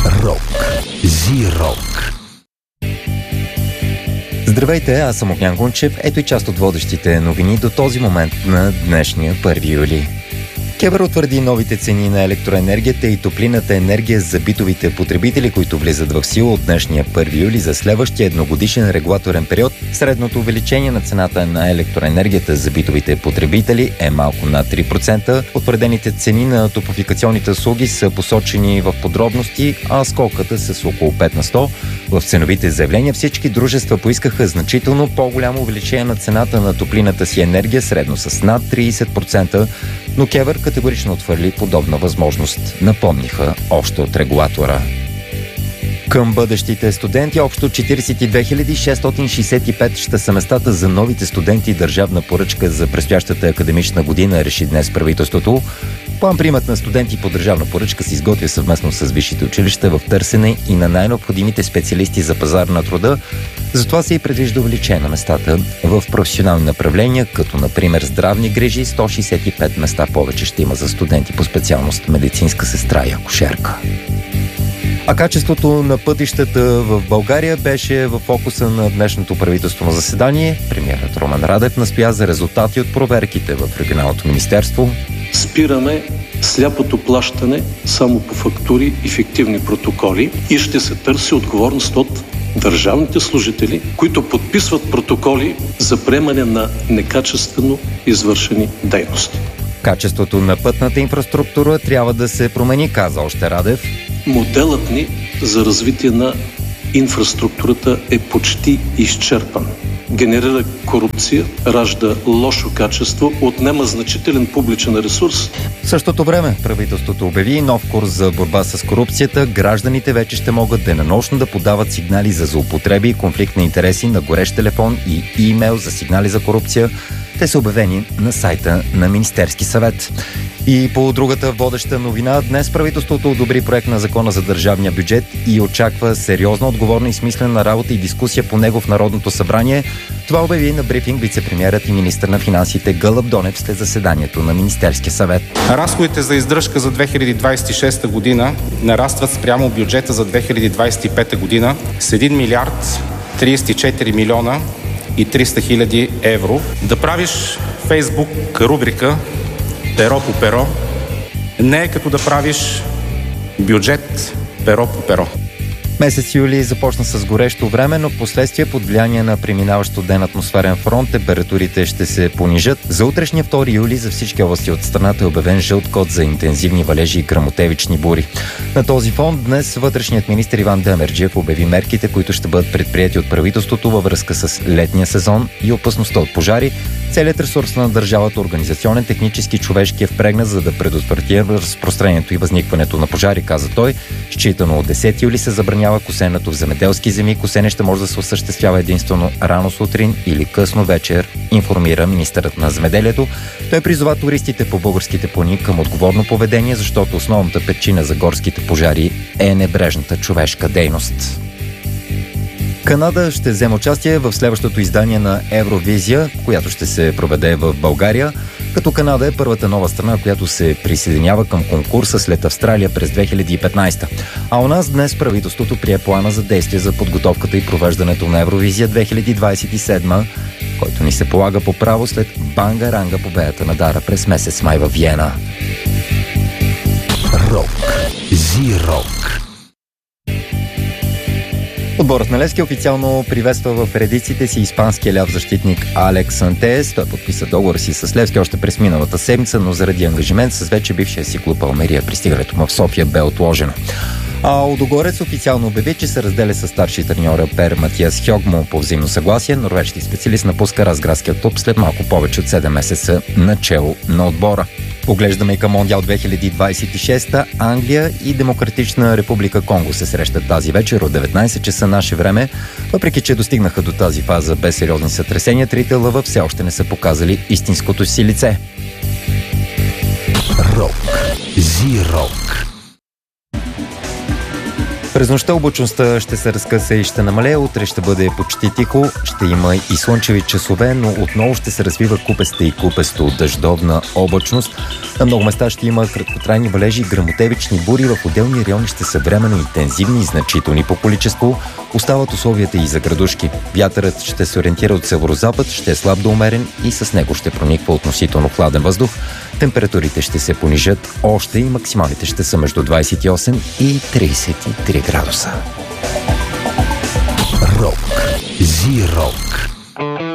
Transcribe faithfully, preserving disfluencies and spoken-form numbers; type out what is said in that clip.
Рок. Зи-рок. Здравейте, аз съм Огнян Гунчев. Ето и част от водещите новини до този момент на днешния първи юли. КЕВР утвърди новите цени на електроенергията и топлинната енергия за битовите потребители, които влизат в сила от днешния първи юли за следващия едногодишен регулаторен период. Средното увеличение на цената на електроенергията за битовите потребители е малко над три процента. Утвърдените цени на топлофикационните услуги са посочени в подробности, а скоката с около пет на сто. В ценовите заявления всички дружества поискаха значително по-голямо увеличение на цената на топлинната си енергия, средно с над трийсет процента, но КЕВР категорично отвърли подобна възможност, напомниха още от регулатора. Към бъдещите студенти общо четирийсет и две хиляди шестстотин шейсет и пет ще са местата за новите студенти. Държавна поръчка за предстоящата академична година реши днес правителството. План-приемът на студенти по държавна поръчка се изготвя съвместно с висшите училища в търсене и на най-необходимите специалисти за пазар на труда. Затова се и предвижда увеличение на местата в професионални направления, като например здравни грижи. сто шейсет и пет места повече ще има за студенти по специалност медицинска сестра и акушерка. А качеството на пътищата в България беше в фокуса на днешното правителствено заседание. Премиерът Румен Радев настоя за резултати от проверките в регионалното министерство. Спираме сляпото плащане само по фактури и фиктивни протоколи и ще се търси отговорност от държавните служители, които подписват протоколи за приемане на некачествено извършени дейности. Качеството на пътната инфраструктура трябва да се промени, каза още Радев. Моделът ни за развитие на инфраструктурата е почти изчерпан. Генерира корупция, ражда лошо качество, отнема значителен публичен ресурс. В същото време правителството обяви нов курс за борба с корупцията. Гражданите вече ще могат денонощно да подават сигнали за злоупотреби и конфликт на интереси на горещ телефон и имейл за сигнали за корупция. Те са обявени на сайта на Министерски съвет. И по другата водеща новина, днес правителството одобри проект на закона за държавния бюджет и очаква сериозна, отговорна и смислена работа и дискусия по него в Народното събрание. Това обяви на брифинг вицепремиерът и министър на финансите Гълъб Донев след заседанието на Министерския съвет. Разходите за издръжка за две хиляди двадесет и шеста година нарастват спрямо бюджета за две хиляди двадесет и пета година с един милиард тридесет и четири милиона и триста хиляди евро. Да правиш Фейсбук рубрика перо по перо не е като да правиш бюджет перо по перо. Месец юли започна с горещо време, но последствие под влияние на преминаващ студен атмосферен фронт температурите ще се понижат. За утрешния втори юли за всички области от страната е обявен жълт код за интензивни валежи и гръмотевични бури. На този фон днес вътрешният министър Иван Демерджиев обяви мерките, които ще бъдат предприяти от правителството във връзка с летния сезон и опасността от пожари. Целият ресурс на държавата, организационен, технически, човешки е впрегнат, за да предотврати разпространението и възникването на пожари, каза той. Считано от десети юли се забранява косенето в земеделски земи. Косене ще може да се осъществява единствено рано сутрин или късно вечер, информира министърът на земеделието. Той призова туристите по българските планини към отговорно поведение, защото основната причина за горските пожари е небрежната човешка дейност. Канада ще вземе участие в следващото издание на Евровизия, която ще се проведе в България, като Канада е първата нова страна, която се присъединява към конкурса след Австралия през две хиляди и петнадесета. А у нас днес правителството прие плана за действие за подготовката и провеждането на Евровизия две хиляди двадесет и седма, който ни се полага по право след банга-ранга победата на Дара през месец май във Виена. Рок. Зи-рок. Отборът на Левски официално приветства в редиците си испанския ляв защитник Алекс Сантес. Той подписа договора си с Левски още през миналата седмица, но заради ангажимент с вече бившия си клуб Алмерия пристигането му в София бе отложено. А Лудогорец официално обяви, че се разделя с старши треньора Пер Матиас Хьогмо по взаимно съгласие. Норвежки специалист напуска разградския клуб след малко повече от седем месеца начело на отбора. Поглеждаме и към Мондиал две хиляди двадесет и шеста. Англия и Демократична република Конго се срещат тази вечер от деветнадесет часа наше време. Въпреки че достигнаха до тази фаза без сериозни сътресения, трите лъва все още не са показали истинското си лице. Рок. Зи-рок. През нощта облачността ще се разкъса и ще намалее, утре ще бъде почти тихо, ще има и слънчеви часове, но отново ще се развива купеста и купесто дъждовна облачност. На много места ще има краткотрайни валежи и гръмотевични бури, в отделни райони ще са временно интензивни и значителни по количество. Остават условията и за градушки. Вятърът ще се ориентира от северозапад, ще е слаб до умерен и с него ще прониква относително хладен въздух. Температурите ще се понижат още и максималите ще са между двадесет и осем и тридесет и три градуса. Рок. Зи-рок.